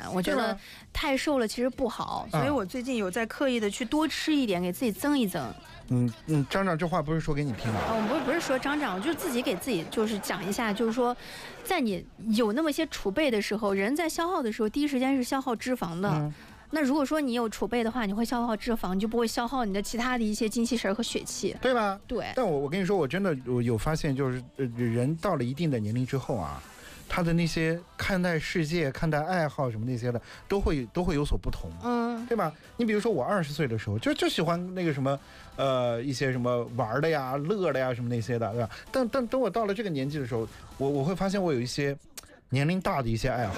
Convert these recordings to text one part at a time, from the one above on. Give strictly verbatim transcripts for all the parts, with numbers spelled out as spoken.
我觉得太瘦了其实不好，所以我最近有在刻意的去多吃一点，给自己增一增。 嗯嗯，张张这话不是说给你听的啊？ 我不是不是说张张，我就自己给自己就是讲一下，就是说，在你有那么些储备的时候，人在消耗的时候，第一时间是消耗脂肪的。嗯，那如果说你有储备的话，你会消耗脂肪，你就不会消耗你的其他的一些精气神和血气， 对吧？ 对。 但我我跟你说，我真的我有发现，就是呃，人到了一定的年龄之后啊，他的那些看待世界、看待爱好什么那些的，都会都会有所不同，嗯，对吧？你比如说我二十岁的时候，就就喜欢那个什么，呃，一些什么玩的呀、乐的呀什么那些的，对吧？但但等我到了这个年纪的时候，我我会发现我有一些年龄大的一些爱好。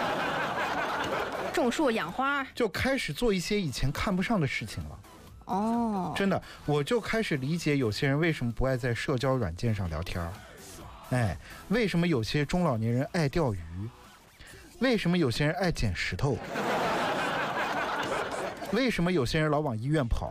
种树养花， 就开始做一些以前看不上的事情了。哦，真的，我就开始理解有些人为什么不爱在社交软件上聊天。哎，为什么有些中老年人爱钓鱼？为什么有些人爱捡石头？为什么有些人老往医院跑？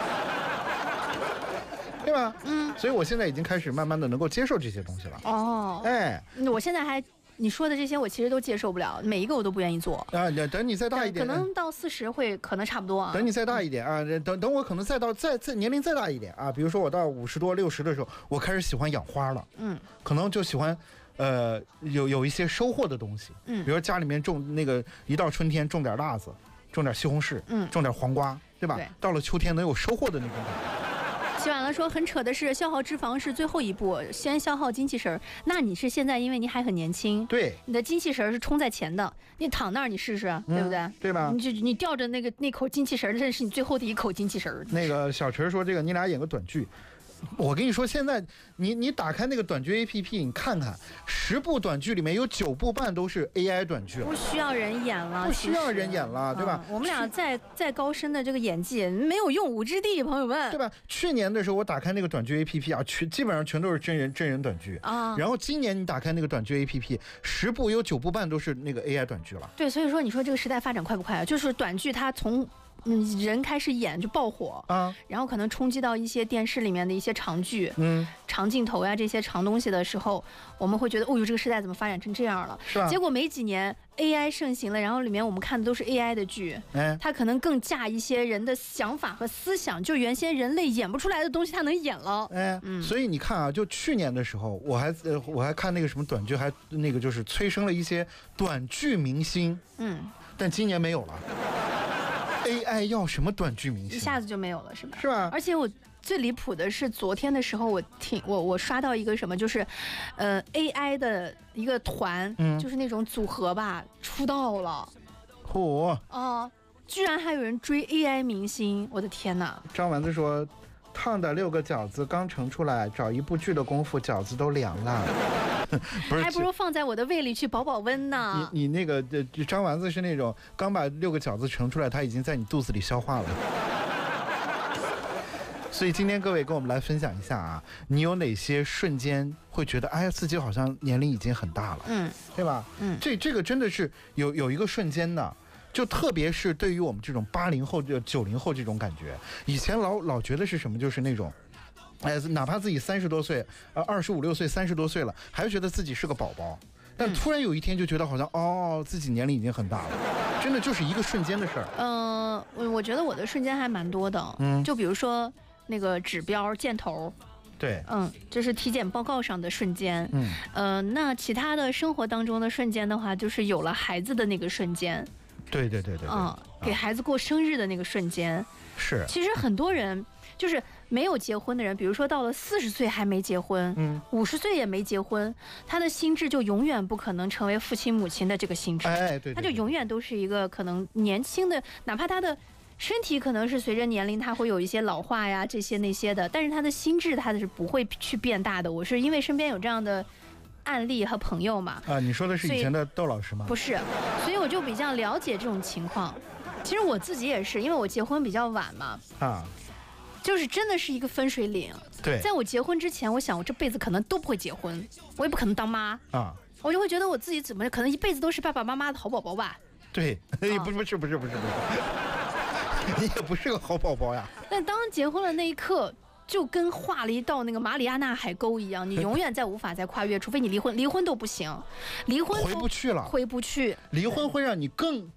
对吧？嗯，所以我现在已经开始慢慢的能够接受这些东西了。哦，哎， 我现在还。你说的这些我其实都接受不了，每一个我都不愿意做啊。等你再大一点， 可能到四十会可能差不多啊。 等你再大一点啊，等等我可能再到再再年龄再大一点啊，比如说我到五十多六十的时候，我开始喜欢养花了。嗯，可能就喜欢，呃，有有一些收获的东西。嗯，比如说家里面种那个，一到春天种点辣子，种点西红柿，嗯，种点黄瓜，对吧？对，到了秋天能有收获的那种感觉。 洗完了说很扯的是，消耗脂肪是最后一步，先消耗精气神。那你是现在因为你还很年轻， 对， 你的精气神是冲在前的，你躺那儿你试试，嗯、对不对？ 对吧？ 你就你吊着那个那口精气神，这是你最后的一口精气神。 那个小陈说，这个你俩演个短剧。我跟你说，现在你你打开那个短剧 A P P， 你看看，十部短剧里面有九部半都是 A I 短剧了， 不需要人演了， 不需要人演了，对吧？ 嗯、我们俩再再高深的这个演技没有用武之地，朋友们， 对吧？去年的时候我打开那个短剧 A P P 啊，全基本上全都是真人真人短剧啊。然后今年你打开那个短剧 A P P， 十部有九部半都是那个 A I 短剧了。 对，所以说你说这个时代发展快不快啊？就是短剧它从嗯，人开始演就爆火啊，然后可能冲击到一些电视里面的一些长剧，嗯，长镜头呀这些长东西的时候，我们会觉得，哦呦，这个时代怎么发展成这样了？ 是吧？ 结果没几年 A I 盛行了，然后里面我们看的都是 A I 的剧，哎，它可能更架一些人的想法和思想，就原先人类演不出来的东西，它能演了。 哎，嗯，所以你看啊，就去年的时候，我还呃我还看那个什么短剧，还那个就是催生了一些短剧明星，嗯，但今年没有了。A I 要什么短剧明星？ 一下子就没有了，是吧？ 是吧？ 而且我最离谱的是，昨天的时候我听我我刷到一个什么，就是，呃 ，A I 的一个团，嗯，就是那种组合吧，出道了。 嚯！ 哦、呃，居然还有人追 A I 明星，我的天哪！ 张丸子说，烫的六个饺子刚盛出来，找一部剧的功夫，饺子都凉了。 不是，还不如放在我的胃里去保保温呢。 你你那个呃，张丸子是那种刚把六个饺子盛出来，它已经在你肚子里消化了。所以今天各位跟我们来分享一下啊，你有哪些瞬间会觉得，哎呀，自己好像年龄已经很大了，嗯，对吧？嗯，这这个真的是有有一个瞬间的。就特别是对于我们这种八零后、九零后这种感觉，以前老老觉得是什么，就是那种。哎，哪怕自己三十多岁，呃，二十五六岁、三十多岁了，还是觉得自己是个宝宝。但突然有一天就觉得好像，哦，自己年龄已经很大了，真的就是一个瞬间的事儿。 嗯、呃，我我觉得我的瞬间还蛮多的。嗯，就比如说那个指标箭头。 对， 嗯，这是体检报告上的瞬间。嗯，呃，那其他的生活当中的瞬间的话，就是有了孩子的那个瞬间。 对对对对对。 嗯，给孩子过生日的那个瞬间。 是。 其实很多人就是没有结婚的人，比如说到了四十岁还没结婚，嗯，五十岁也没结婚，他的心智就永远不可能成为父亲母亲的这个心智。 哎，对， 他就永远都是一个可能年轻的，哪怕他的身体可能是随着年龄他会有一些老化呀，这些那些的，但是他的心智他是不会去变大的。我是因为身边有这样的案例和朋友嘛。 啊，你说的是以前的窦老师吗？ 不是，所以我就比较了解这种情况。其实我自己也是，因为我结婚比较晚嘛。啊。就是真的是一个分水岭。 对， 在我结婚之前，我想我这辈子可能都不会结婚，我也不可能当妈啊，我就会觉得我自己怎么可能一辈子都是爸爸妈妈的好宝宝吧？ 对，啊、不是不是不是不是不是，你也不是个好宝宝呀。 但当结婚了那一刻，就跟画了一道那个马里亚纳海沟一样，你永远再无法再跨越，除非你离婚，离婚都不行，离婚回不去了， 回不去。 离婚会让你更